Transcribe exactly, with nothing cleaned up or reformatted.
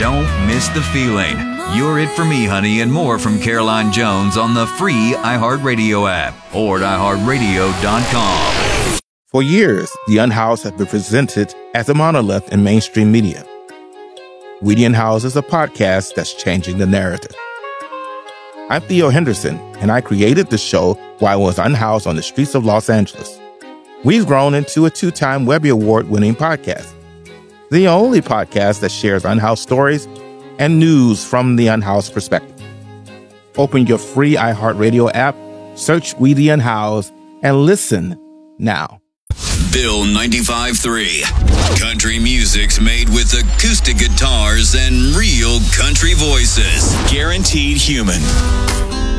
Don't miss the feeling. You're It For Me, Honey, and more from Caroline Jones on the free iHeartRadio app or at i heart radio dot com. For years, the Unhoused have been presented as a monolith in mainstream media. We the Unhoused is a podcast that's changing the narrative. I'm Theo Henderson, and I created the show while I was unhoused on the streets of Los Angeles. We've grown into a two-time Webby Award-winning podcast, the only podcast that shares unhoused stories and news from the unhoused perspective. Open your free iHeartRadio app, search We the Unhoused, and listen now. Bill ninety-five point three. Country music's made with acoustic guitars and real country voices. Guaranteed human.